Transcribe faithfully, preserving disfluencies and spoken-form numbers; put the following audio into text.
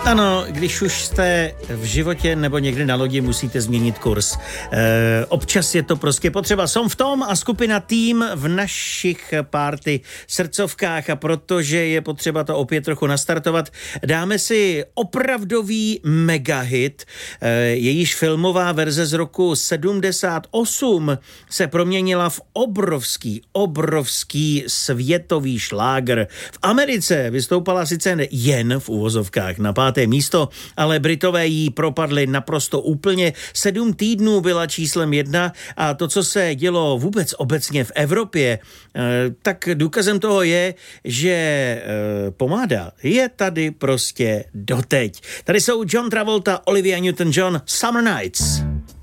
Ano, když už jste v životě nebo někdy na lodi, musíte změnit kurz. E, občas je to prostě potřeba. Som v tom a skupina Tým v našich party srdcovkách, a protože je potřeba to opět trochu nastartovat, dáme si opravdový megahit. E, jejíž filmová verze z roku sedmdesát osm se proměnila v obrovský, obrovský světový šlágr. V Americe vystoupala sice jen v uvozovkách na páté místo, ale Britové jí propadli naprosto úplně. Sedm týdnů byla číslem jedna a to, co se dělo vůbec obecně v Evropě, tak důkazem toho je, že pomáda je tady prostě doteď. Tady jsou John Travolta, Olivia Newton-John, Summer Nights.